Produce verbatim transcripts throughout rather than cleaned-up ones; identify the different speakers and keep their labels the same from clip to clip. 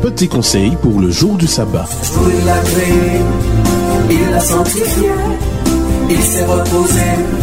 Speaker 1: Petit conseil pour le jour du sabbat.
Speaker 2: Il l'a créé, il l'a sanctifié, il s'est reposé,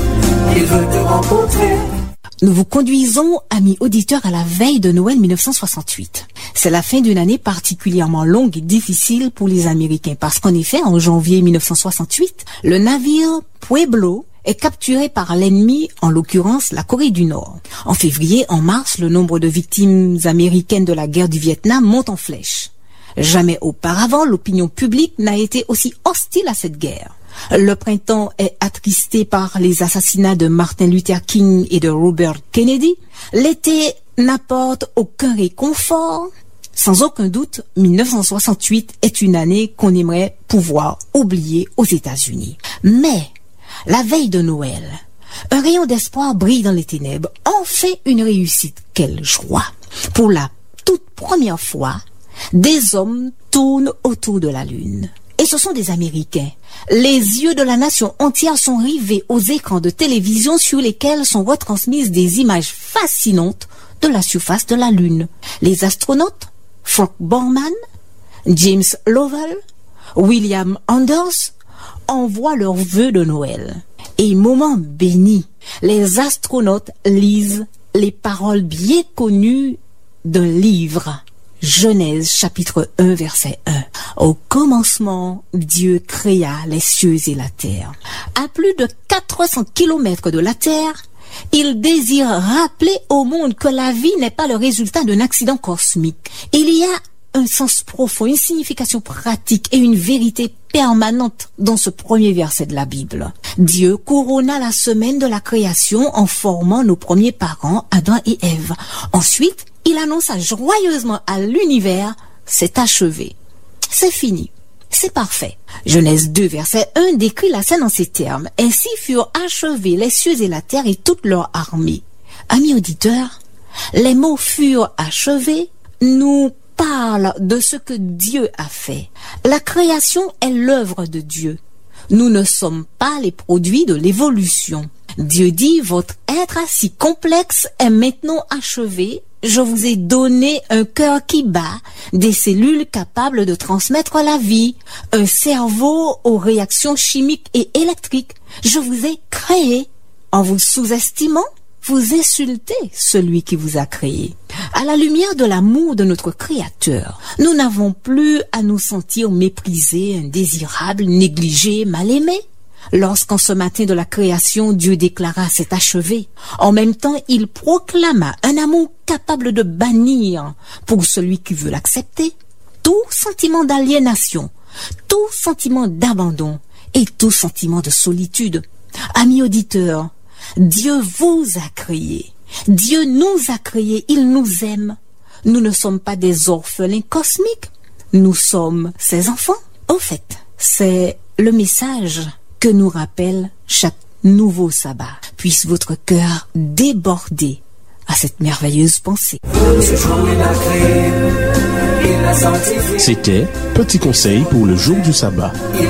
Speaker 2: il veut te rencontrer.
Speaker 3: Nous vous conduisons, amis auditeurs, à la veille de Noël mille neuf cent soixante-huit. C'est la fin d'une année particulièrement longue et difficile pour les Américains parce qu'en effet, en janvier mille neuf cent soixante-huit, le navire Pueblo est capturé par l'ennemi, en l'occurrence la Corée du Nord. En février, en mars, le nombre de victimes américaines de la guerre du Vietnam monte en flèche. Jamais auparavant, l'opinion publique n'a été aussi hostile à cette guerre. Le printemps est attristé par les assassinats de Martin Luther King et de Robert Kennedy. L'été n'apporte aucun réconfort. Sans aucun doute, mille neuf cent soixante-huit est une année qu'on aimerait pouvoir oublier aux États-Unis. Mais, la veille de Noël, un rayon d'espoir brille dans les ténèbres. Enfin une réussite. Quelle joie! Pour la toute première fois, des hommes tournent autour de la Lune. Et ce sont des Américains. Les yeux de la nation entière sont rivés aux écrans de télévision sur lesquels sont retransmises des images fascinantes de la surface de la Lune. Les astronautes, Frank Borman, James Lovell, William Anders, envoient leurs vœux de Noël. Et moment béni, les astronautes lisent les paroles bien connues d'un livre. Genèse chapitre un verset un. Au commencement, Dieu créa les cieux et la terre. À plus de quatre cents kilomètres de la terre, il désire rappeler au monde que la vie n'est pas le résultat d'un accident cosmique. Il y a un sens profond, une signification pratique et une vérité permanente dans ce premier verset de la Bible. Dieu couronna la semaine de la création en formant nos premiers parents, Adam et Ève. Ensuite, il annonça joyeusement à l'univers, c'est achevé, c'est fini, c'est parfait. Genèse deux, verset un décrit la scène en ces termes. Ainsi furent achevés les cieux et la terre et toute leur armée. Amis auditeurs, les mots furent achevés nous parlent de ce que Dieu a fait. La création est l'œuvre de Dieu. Nous ne sommes pas les produits de l'évolution. Dieu dit, votre être si complexe est maintenant achevé. Je vous ai donné un cœur qui bat, des cellules capables de transmettre la vie, un cerveau aux réactions chimiques et électriques. Je vous ai créé. En vous sous-estimant, vous insultez celui qui vous a créé. À la lumière de l'amour de notre Créateur, nous n'avons plus à nous sentir méprisés, indésirables, négligés, mal aimés. Lorsqu'en ce matin de la création, Dieu déclara « c'est achevé », en même temps, il proclama un amour capable de bannir, pour celui qui veut l'accepter, tout sentiment d'aliénation, tout sentiment d'abandon et tout sentiment de solitude. Amis auditeurs, Dieu vous a créé, Dieu nous a créés, il nous aime. Nous ne sommes pas des orphelins cosmiques, nous sommes ses enfants. Au fait, c'est le message que nous rappelle chaque nouveau sabbat. Puisse votre cœur déborder à cette merveilleuse pensée.
Speaker 1: C'était Petit conseil pour le jour du sabbat.